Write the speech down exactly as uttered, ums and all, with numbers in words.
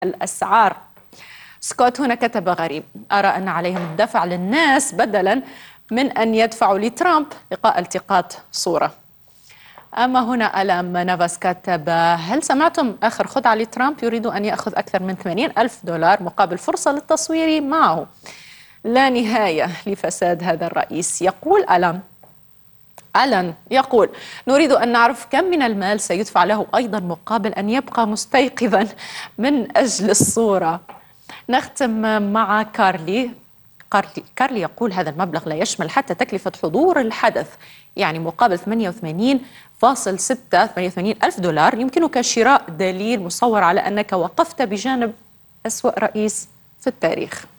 الأسعار. سكوت هنا كتب غريب: أرى أن عليهم الدفع للناس بدلا من أن يدفعوا لترامب لقاء التقاط صورة. أما هنا ألم نافاس كتب: هل سمعتم آخر خدعة لترامب؟ يريد أن يأخذ أكثر من ثمانين ألف دولار مقابل فرصة للتصوير معه. لا نهاية لفساد هذا الرئيس. يقول ألم ألان يقول: نريد أن نعرف كم من المال سيدفع له أيضا مقابل أن يبقى مستيقظا من أجل الصورة. نختم مع كارلي. كارلي, كارلي يقول: هذا المبلغ لا يشمل حتى تكلفة حضور الحدث، يعني مقابل ثمانية وثمانين فاصلة ستة ثمانية وثمانين ألف دولار يمكنك شراء دليل مصور على أنك وقفت بجانب أسوأ رئيس في التاريخ.